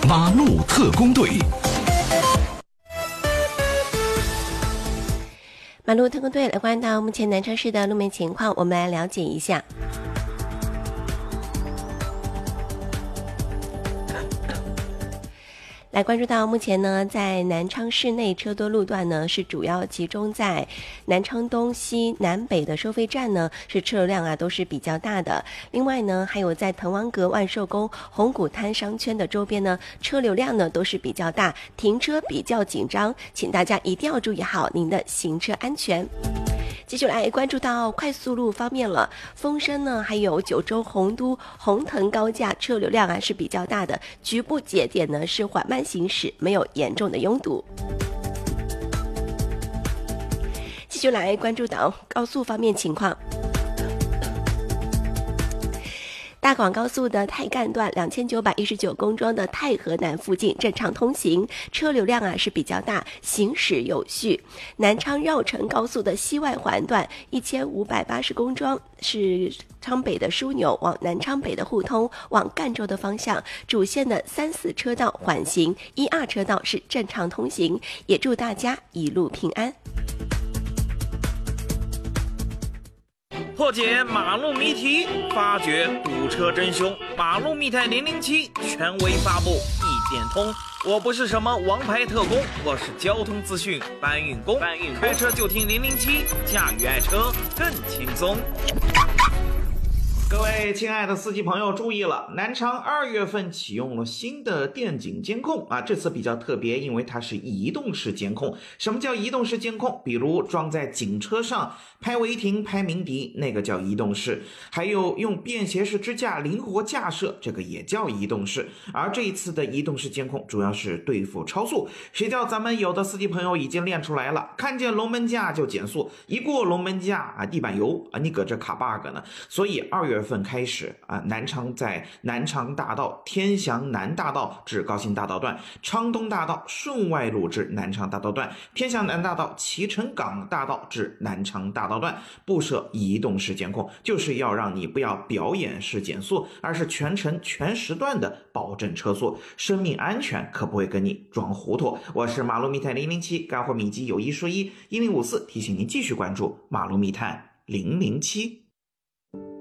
马路特工队。 马路特工队来关注到目前南昌市的路面情况，我们来了解一下。来关注到目前呢，在南昌市内车多路段呢，是主要集中在南昌东西南北的收费站呢，是车流量都是比较大的。另外呢，还有在滕王阁、万寿宫、红谷滩商圈的周边呢，车流量呢都是比较大，停车比较紧张，请大家一定要注意好您的行车安全。继续来关注到快速路方面了，丰山呢还有九州洪都洪腾高架车流量是比较大的，局部节点呢是缓慢行驶，没有严重的拥堵。继续来关注到高速方面情况。大广高速的太干段2919公庄的太和南附近正常通行，车流量是比较大，行驶有序。南昌绕城高速的西外环段1580公庄是昌北的枢纽往南昌北的互通，往赣州的方向，主线的3、4车道缓行，1、2车道是正常通行，也祝大家一路平安。 破解马路谜题，发掘堵车真凶。马路密探007权威发布，一点通。我不是什么王牌特工，我是交通资讯搬运工。开车就听007，驾驭爱车更轻松。各位亲爱的司机朋友注意了，南昌2月份启用了新的电警监控这次比较特别，因为它是移动式监控。什么叫移动式监控？比如装在警车上拍违停拍鸣笛，那个叫移动式，还有用便携式支架灵活架设，这个也叫移动式。而这一次的移动式监控主要是对付超速，谁叫咱们有的司机朋友已经练出来了，看见龙门架就减速，一过龙门架地板油你搁这卡 bug 呢。所以2月份开始南昌在南昌大道天祥南大道至高新大道段，昌东大道顺外路至南昌大道段，天祥南大道齐成港大道至南昌大道段布设移动式监控，就是要让你不要表演式减速，而是全程全时段的保证车速，生命安全可不会跟你装糊涂。我是马路密探007，干货秘籍有一说一，1054提醒您继续关注马路密探007。